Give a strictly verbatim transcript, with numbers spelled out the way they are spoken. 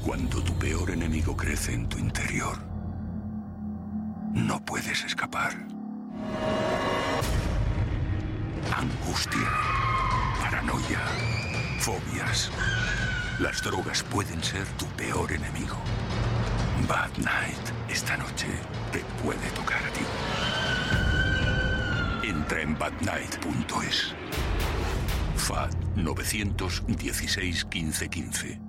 Cuando tu peor enemigo crece en tu interior, no puedes escapar. Angustia, paranoia, fobias. Las drogas pueden ser tu peor enemigo. Bad Night, esta noche te puede tocar a ti. Entra en bad night punto es. F A D nueve uno seis, uno cinco uno cinco.